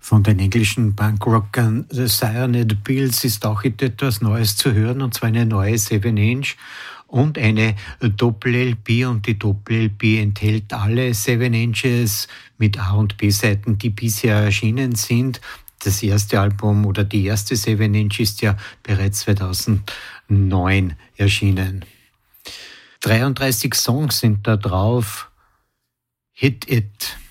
Von den englischen Punkrockern The Cyanide Pills ist auch etwas Neues zu hören, und zwar eine neue 7-Inch und eine Doppel-LP. Und die Doppel-LP enthält alle 7 Inches mit A- und B-Seiten, die bisher erschienen sind. Das erste Album oder die erste 7-Inch ist ja bereits 2009 erschienen. 33 Songs sind da drauf. Hit It.